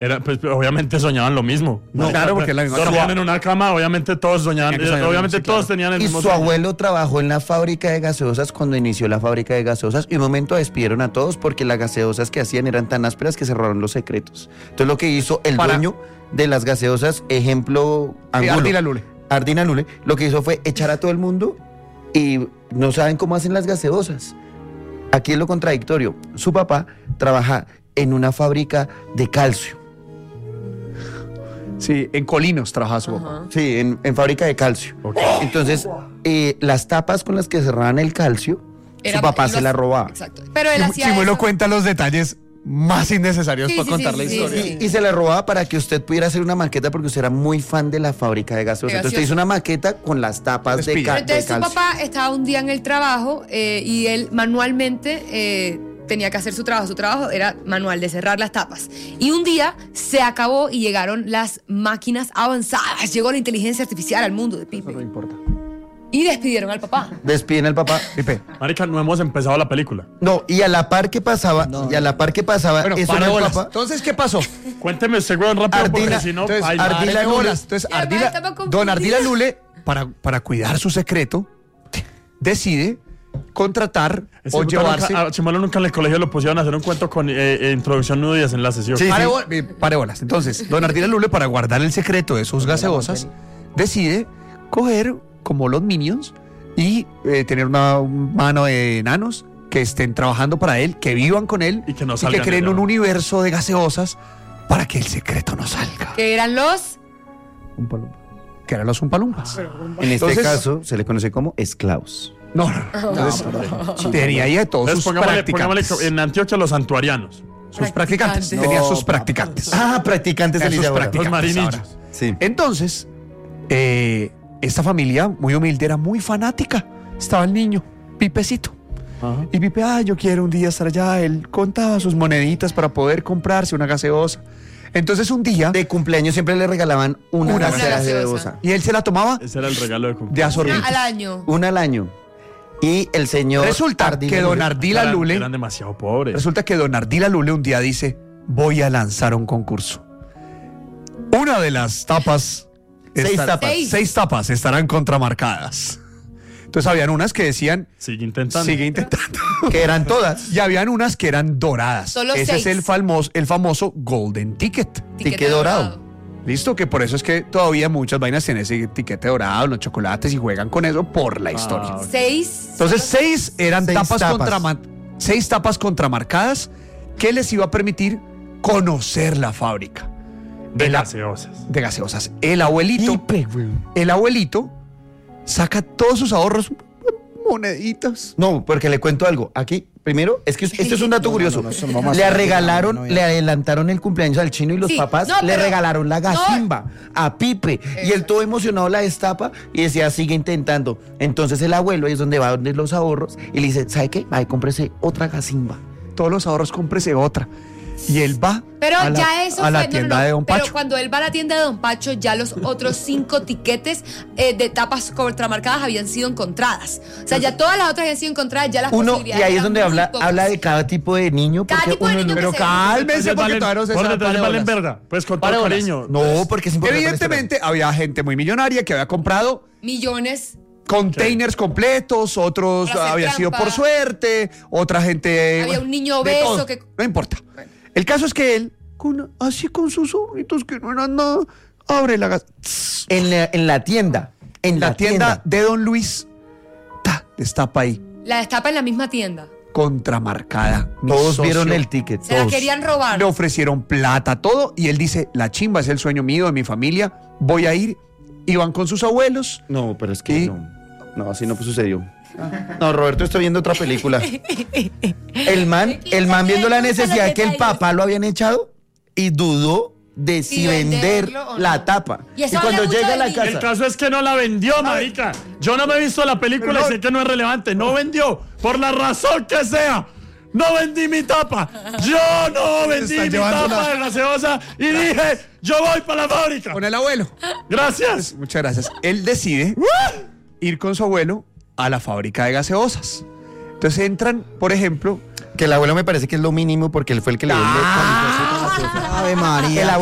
Pues obviamente soñaban lo mismo. No, claro, porque la misma dormían en una cama, obviamente todos soñaban, obviamente sí, todos claro. tenían el Y mismo su sueño. abuelo trabajó en la fábrica de gaseosas cuando inició la fábrica de gaseosas y un momento despidieron a todos porque las gaseosas que hacían eran tan ásperas que se robaron los secretos. Entonces lo que hizo el dueño de las gaseosas, ejemplo, Angulo, Ardila Lule, lo que hizo fue echar a todo el mundo y no saben cómo hacen las gaseosas. Aquí es lo contradictorio. Su papá trabaja en una fábrica de calcio. Sí, en Colinos trabajaba su papá. Sí, en fábrica de calcio. Okay. Entonces, las tapas con las que cerraban el calcio, su papá se las robaba. Exacto. Pero él hacía Chimuelo eso. cuenta los detalles más innecesarios Sí, para sí, contar sí, la sí, historia. sí. Y se la robaba para que usted pudiera hacer una maqueta porque usted era muy fan de la fábrica de gaseosas. Entonces usted hizo una maqueta con las tapas de Entonces su calcio. papá estaba un día en el trabajo y él manualmente tenía que hacer su trabajo. Su trabajo era manual, de cerrar las tapas. Y un día se acabó y llegaron las máquinas avanzadas. Llegó la inteligencia artificial al mundo de Pipe. No importa. Y despidieron al papá. Despiden al papá. Pipe. Marica, no hemos empezado la película. No, y a la par que pasaba, Bueno, eso pare no bolas. es papá. Entonces, ¿qué pasó? Cuénteme ese weón rápido Ardila, porque si no... Entonces, ay, Ardila pare Lule. bolas. Entonces, Ya, Ardila, estaba confundida. don Ardila Lule, para cuidar su secreto, decide contratar o llevarse... A Chimuelo nunca en el colegio lo pusieron a hacer un cuento con introducción, nudo y desenlace, ¿sí? Sí. Pare bolas. Entonces, don Ardila Lule, para guardar el secreto de sus gaseosas, decide coger como los Minions y tener una mano de enanos que estén trabajando para él, que vivan con él Y que no que salgan creen de un allá. universo de gaseosas para que el secreto no salga. Que eran los... Que eran los Umpalumpas. En este Entonces- caso se le conoce como esclavos. No. Entonces, tenía ahí a todos Entonces, sus pongámosle practicantes. en Antioquia los santuarianos. Sus practicantes. Practicantes. Tenía No, sus practicantes. Practicantes Esos Alicia Bora. Los practicantes marinillos. ahora. Sí. Entonces, esta familia muy humilde era muy fanática. Estaba el niño, Pipecito. Ajá. Y Pipe, yo quiero un día estar allá. Él contaba sus moneditas para poder comprarse una gaseosa. Entonces un día, De cumpleaños siempre le regalaban una Una gaseosa. gaseosa. y él se la tomaba Ese era el regalo de de cumpleaños. a sorbitos. Al año. Una al año. Y el señor Resulta que don Ardila Lule, Eran demasiado pobres. resulta que don Ardila Lule un día dice, voy a lanzar un concurso. Una de las tapas, Seis tapas. seis tapas estarán contramarcadas. Entonces habían unas que decían, Sigue intentando. sigue intentando. que eran todas. Y habían unas que eran doradas. Solo Ese es 6. el famoso Golden Ticket. Ticket dorado. ¿Listo? Que por eso es que todavía muchas vainas tienen ese etiquete dorado, los chocolates y juegan con eso por la historia. ok. 6. Entonces, 6 eran Seis tapas, tapas. 6 tapas contramarcadas que les iba a permitir conocer la fábrica De El- gaseosas. de gaseosas. El abuelito saca todos sus ahorros, moneditas. No, porque le cuento algo. Aquí, primero, es que esto es un dato curioso. Le regalaron, le adelantaron el cumpleaños al chino y los Sí, papás no, le pero- regalaron la gasimba a Pipe. Y él todo emocionado la destapa y decía, sigue intentando. Entonces el abuelo ahí es donde va a donde los ahorros y le dice, ¿sabe qué? Ay, cómprese otra gasimba. Todos los ahorros, cómprese otra. Y él va Pero a la, ya eso a la fue, tienda de Don Pero Pacho. cuando él va a la tienda de Don Pacho, ya los otros 5 tiquetes de tapas contramarcadas habían sido encontradas. O sea, ya todas las otras habían sido encontradas, ya las Uno, y posibilidades ahí es eran donde muy habla pocas. de cada tipo de niño. Cada porque tipo de uno niño no- Pero que cálmense porque todavía no se Por sabe. detrás Pare valen bolas. verga. Pues con todo Pare bolas. cariño. No, porque es importante. Evidentemente había gente muy millonaria que había comprado Millones. containers completos, otros Para hacer había sido trampa. por suerte, otra gente... Había un niño de obeso todo. que- No importa. El caso es que él, así con sus ahorritos que no eran nada, abre la gas... En la tienda. En La tienda de Don Luis, destapa ahí, La destapa en la misma tienda. contramarcada. Mi Todos socio, vieron el ticket. Se la todos. querían robar. Le ofrecieron plata, todo, y él dice, la chimba es el sueño mío, de mi familia, voy a ir. Iban con sus abuelos. No, pero es que ¿Y? no. No, así no sucedió. No, Roberto, estoy viendo otra película. El man viendo la necesidad de que el papá lo habían echado y dudó de si vender venderlo o no. la tapa. Y eso cuando habla mucho llega a la del niño. El casa, caso es que no la vendió, marica. Yo no me he visto la película Pero y sé que no es relevante. No vendió. Por la razón que sea. No vendí mi tapa. Yo no vendí Está mi llevando tapa una- de gaseosa y dije, yo voy para la fábrica. Con el abuelo. Gracias. Muchas gracias. Él decide ir con su abuelo a la fábrica de gaseosas. Entonces entran, por ejemplo, que el abuelo me parece que es lo mínimo porque él fue el que le dio el Ave María. El